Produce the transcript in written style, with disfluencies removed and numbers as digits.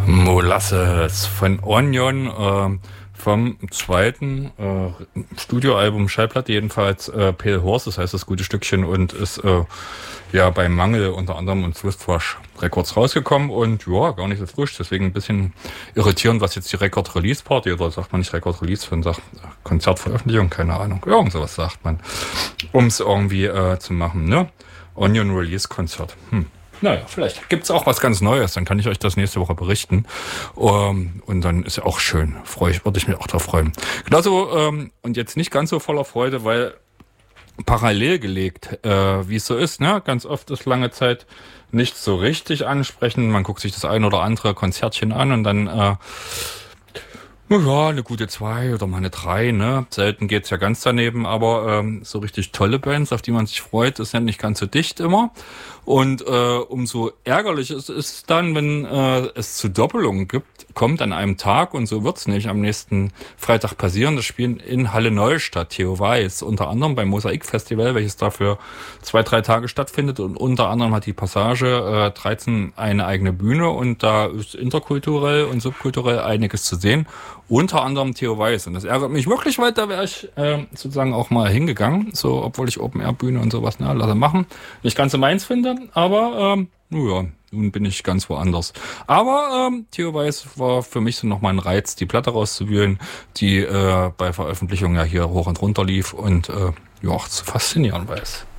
Molasses von Onion, vom zweiten Studioalbum, Schallplatte jedenfalls, Pale Horse, das heißt das gute Stückchen, und ist ja bei Mangel unter anderem und Swiftwash Records rausgekommen und ja, gar nicht so frisch, deswegen ein bisschen irritierend, was jetzt die Record-Release-Party, oder sagt man nicht Record-Release, man sagt Konzertveröffentlichung, keine Ahnung, irgend sowas sagt man, um es irgendwie zu machen, ne? Onion Release-Konzert. Naja, vielleicht gibt's auch was ganz Neues, dann kann ich euch das nächste Woche berichten. Und dann ist ja auch schön, würde ich mich auch drauf freuen. Genauso, und jetzt nicht ganz so voller Freude, weil parallel gelegt, wie es so ist, ne? Ganz oft ist lange Zeit nicht so richtig ansprechen. Man guckt sich das ein oder andere Konzertchen an und dann ja, eine gute 2 oder mal eine 3, ne? Selten geht's ja ganz daneben, aber so richtig tolle Bands, auf die man sich freut, ist ja nicht ganz so dicht immer. Und umso ärgerlich ist es dann, wenn es zu Doppelungen kommt an einem Tag, und so wird's nicht am nächsten Freitag passieren. Das Spielen in Halle Neustadt, Theo Weiß, unter anderem beim Mosaik-Festival, welches dafür 2-3 Tage stattfindet, und unter anderem hat die Passage 13 eine eigene Bühne, und da ist interkulturell und subkulturell einiges zu sehen. Unter anderem Theo Weiß. Und das ärgert mich wirklich, weil da wäre ich sozusagen auch mal hingegangen. So, obwohl ich Open-Air-Bühne und sowas, ne, lasse machen. Nicht ganz so meins finde, aber ja, nun bin ich ganz woanders. Aber Theo Weiß war für mich so nochmal ein Reiz, die Platte rauszuwühlen, die bei Veröffentlichung ja hier hoch und runter lief und ja, auch zu faszinieren weiß.